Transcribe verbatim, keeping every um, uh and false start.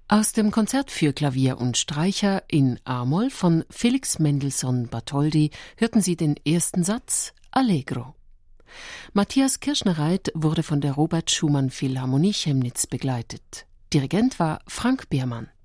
Aus dem Konzert für Klavier und Streicher in A-Moll von Felix Mendelssohn Bartholdy hörten Sie den ersten Satz Allegro. Matthias Kirschnereit wurde von der Robert Schumann Philharmonie Chemnitz begleitet. Dirigent war Frank Beermann.